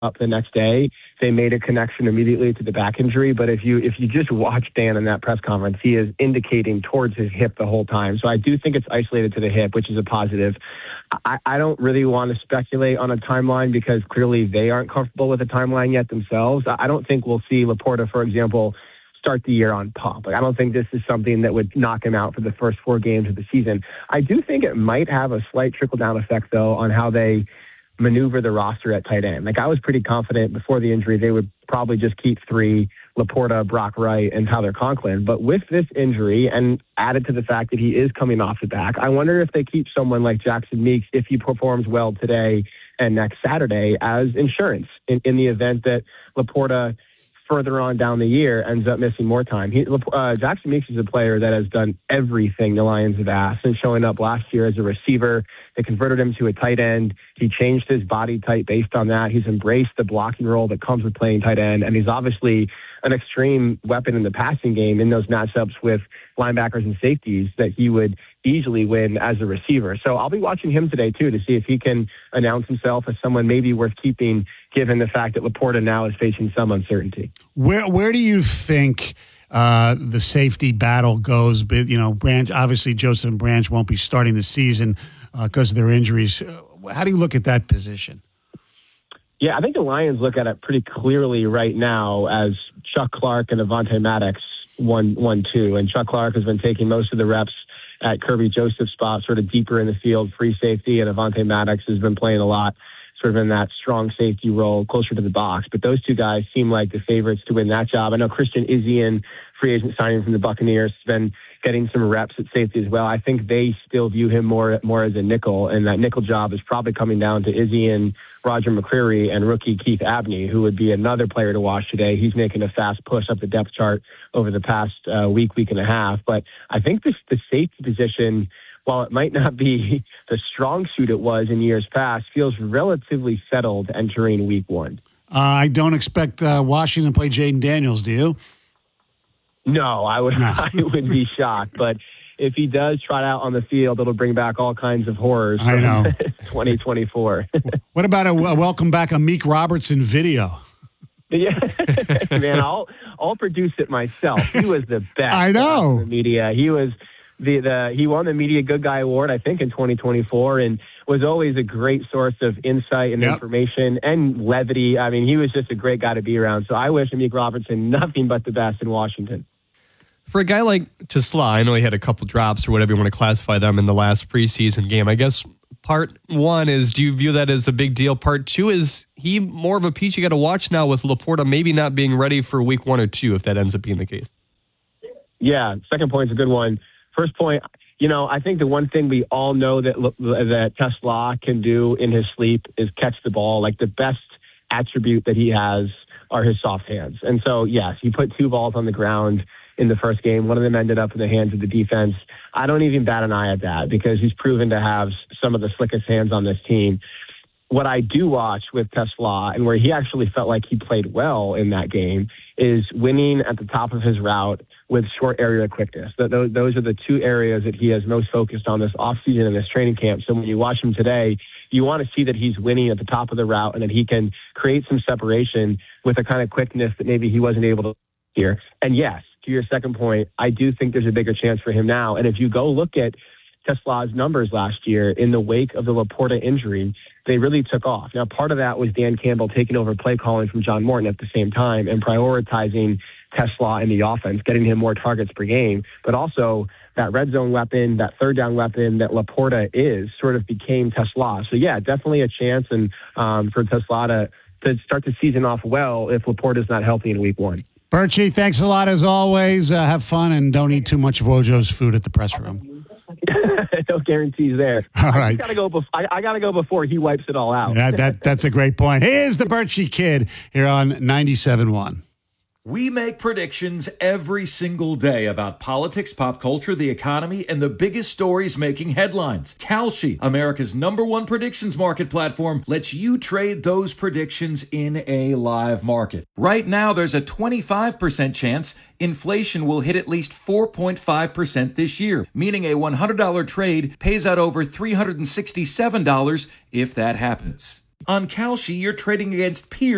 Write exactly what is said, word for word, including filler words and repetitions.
up the next day, they made a connection immediately to the back injury. But if you if you just watch Dan in that press conference, he is indicating towards his hip the whole time. So I do think it's isolated to the hip, which is a positive. I, I don't really want to speculate on a timeline because clearly they aren't comfortable with a timeline yet themselves. I don't think we'll see Laporta, for example, start the year on pump. Like, I don't think this is something that would knock him out for the first four games of the season. I do think it might have a slight trickle-down effect, though, on how they maneuver the roster at tight end. Like, I was pretty confident before the injury they would probably just keep three, Laporta, Brock Wright, and Tyler Conklin. But with this injury, and added to the fact that he is coming off the back, I wonder if they keep someone like Jackson Meeks, if he performs well today and next Saturday, as insurance in, in the event that Laporta further on down the year ends up missing more time. He, uh, Jackson Meeks is a player that has done everything the Lions have asked, and showing up last year as a receiver. They converted him to a tight end. He changed his body type based on that. He's embraced the blocking role that comes with playing tight end, and he's obviously an extreme weapon in the passing game in those matchups with linebackers and safeties that he would easily win as a receiver. So I'll be watching him today, too, to see if he can announce himself as someone maybe worth keeping, given the fact that Laporta now is facing some uncertainty. Where where do you think uh, the safety battle goes? You know, Branch, obviously Joseph and Branch won't be starting the season because uh, of their injuries. How do you look at that position? Yeah, I think the Lions look at it pretty clearly right now as Chuck Clark and Avonte Maddox one, one, two. And Chuck Clark has been taking most of the reps at Kirby Joseph's spot, sort of deeper in the field, free safety, and Avonte Maddox has been playing a lot sort of in that strong safety role closer to the box. But those two guys seem like the favorites to win that job. I know Christian Izien, free agent signing from the Buccaneers, has been getting some reps at safety as well. I think they still view him more more as a nickel, and that nickel job is probably coming down to Izien, Roger McCreary, and rookie Keith Abney, who would be another player to watch today. He's making a fast push up the depth chart over the past uh, week, week and a half. But I think this, the safety position, while it might not be the strong suit it was in years past, feels relatively settled entering week one. Uh, I don't expect uh, Washington to play Jaden Daniels, do you? No, I would, no. I would be shocked. But if he does try out on the field, it'll bring back all kinds of horrors. I know. twenty twenty-four. What about a, a welcome back a Meek Robertson video? Yeah, man, I'll I'll produce it myself. He was the best. I know. In the media. He was the the he won the Media Good Guy Award, I think, in twenty twenty-four, and was always a great source of insight and yep. information and levity. I mean, he was just a great guy to be around. So I wish Meek Robertson nothing but the best in Washington. For a guy like Tesla, I know he had a couple drops or whatever you want to classify them in the last preseason game. I guess part one is, do you view that as a big deal? Part two is, he more of a piece you got to watch now with Laporta maybe not being ready for week one or two, if that ends up being the case. Yeah, second point's a good one. First point, you know, I think the one thing we all know that that Tesla can do in his sleep is catch the ball. Like, the best attribute that he has are his soft hands. And so, yes, he put two balls on the ground in the first game. One of them ended up in the hands of the defense. I don't even bat an eye at that because he's proven to have some of the slickest hands on this team. What I do watch with Tesla, and where he actually felt like he played well in that game, is winning at the top of his route with short area quickness. Those, those are the two areas that he has most focused on this offseason and this training camp. So when you watch him today, you want to see that he's winning at the top of the route and that he can create some separation with a kind of quickness that maybe he wasn't able to here. And yes, to your second point, I do think there's a bigger chance for him now. And if you go look at Tesla's numbers last year in the wake of the Laporta injury, they really took off. Now, part of that was Dan Campbell taking over play calling from John Morton at the same time and prioritizing Tesla in the offense, getting him more targets per game. But also that red zone weapon, that third down weapon that Laporta is, sort of became Tesla. So, yeah, definitely a chance and um, for Tesla to, to start the season off well if Laporta's not healthy in week one. Birchie, thanks a lot as always. Uh, have fun and don't eat too much of Wojo's food at the press room. No guarantees there. All right. I gotta go. Bef- I, I gotta go before he wipes it all out. that, that that's a great point. Here's the Birchie Kid here on ninety-seven point one. We make predictions every single day about politics, pop culture, the economy, and the biggest stories making headlines. Kalshi, America's number one predictions market platform, lets you trade those predictions in a live market. Right now, there's a twenty-five percent chance inflation will hit at least four point five percent this year, meaning a one hundred dollars trade pays out over three hundred sixty-seven dollars if that happens. On Kalshi, you're trading against peers